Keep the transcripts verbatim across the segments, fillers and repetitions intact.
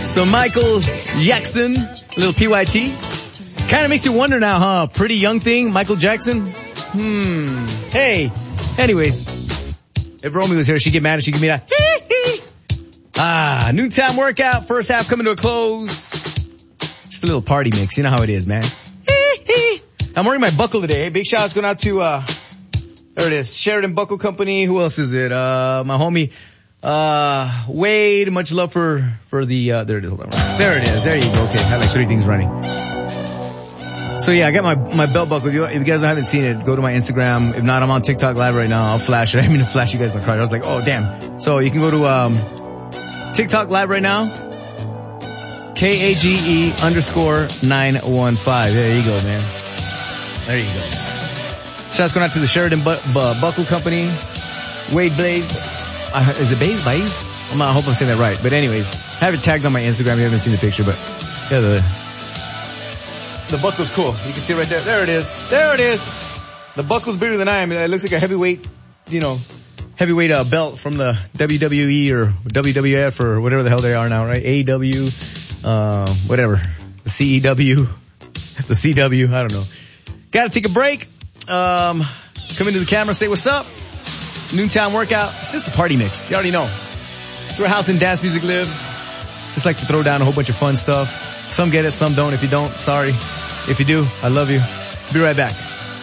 So Michael Jackson, a little P Y T. Kind of makes you wonder now, huh? Pretty young thing, Michael Jackson. Hmm. Hey. Anyways, if Romy was here, she'd get mad and she'd give me that. Ah, noontime workout. First half coming to a close. Just a little party mix. You know how it is, man. I'm wearing my buckle today. Hey, big shout outs going out to, uh, there it is. Sheridan Buckle Company. Who else is it? Uh, my homie, uh, Wade. Much love for, for the, uh, there it is. Hold on. There it is. There you go. Okay. I have like three things running. So yeah, I got my, my belt buckle. If you, if you guys haven't seen it, go to my Instagram. If not, I'm on TikTok live right now. I'll flash it. I didn't mean to flash you guys my card. I was like, oh damn. So you can go to, um, TikTok live right now. K A G E underscore nine one five. There you go, man. There you go. Shouts going out to the Sheridan Bu- Bu- Buckle Company. Wade Blaze. Uh, is it Baze? Baze? I'm not, I hope I'm saying that right. But anyways, I have it tagged on my Instagram. You haven't seen the picture, but yeah, the, the buckle's cool. You can see it right there. There it is. There it is. The buckle's bigger than I am. It looks like a heavyweight, you know, heavyweight uh, belt from the W W E or W W F or whatever the hell they are now, right? A E W, uh, whatever. The C E W, the C W, I don't know. Gotta take a break. Um, come into the camera, say what's up. Noontime workout. It's just a party mix. You already know. It's where house and dance music live. Just like to throw down a whole bunch of fun stuff. Some get it, some don't. If you don't, sorry. If you do, I love you. Be right back.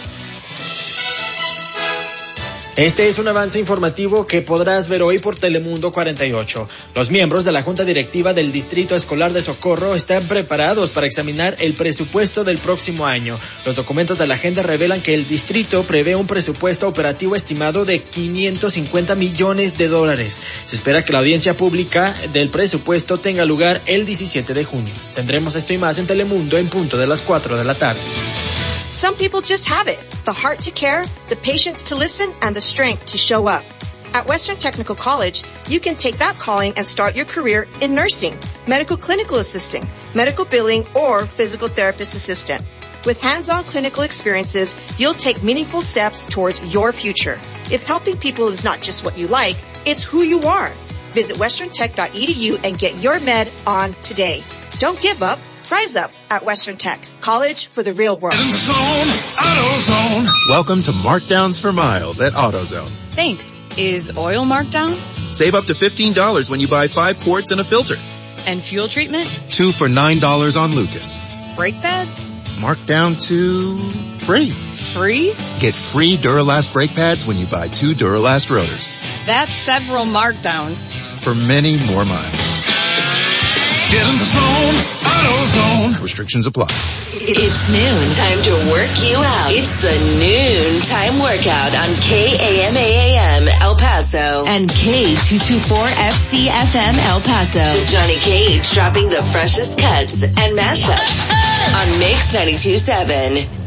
Este es un avance informativo que podrás ver hoy por Telemundo cuarenta y ocho. Los miembros de la Junta Directiva del Distrito Escolar de Socorro están preparados para examinar el presupuesto del próximo año. Los documentos de la agenda revelan que el distrito prevé un presupuesto operativo estimado de quinientos cincuenta millones de dólares. Se espera que la audiencia pública del presupuesto tenga lugar el diecisiete de junio. Tendremos esto y más en Telemundo en punto de las cuatro de la tarde. Some people just have it, the heart to care, the patience to listen, and the strength to show up. At Western Technical College, you can take that calling and start your career in nursing, medical clinical assisting, medical billing, or physical therapist assistant. With hands-on clinical experiences, you'll take meaningful steps towards your future. If helping people is not just what you like, it's who you are. Visit western tech dot e d u and get your med on today. Don't give up. Rise up at Western Tech, college for the real world. Zone, AutoZone. Welcome to Markdowns for Miles at AutoZone. Thanks. Is oil marked down? Save up to fifteen dollars when you buy five quarts and a filter. And fuel treatment? Two for nine dollars on Lucas. Brake pads? Marked down to free. Free? Get free Duralast brake pads when you buy two Duralast rotors. That's several markdowns. For many more miles. Get in the zone, AutoZone. Restrictions apply. It's noon. Time to work you out. It's the Noontime Workout on K A M A A M El Paso and K two twenty-four F C F M El Paso. With Johnny Cage dropping the freshest cuts and mashups on Mix ninety-two point seven.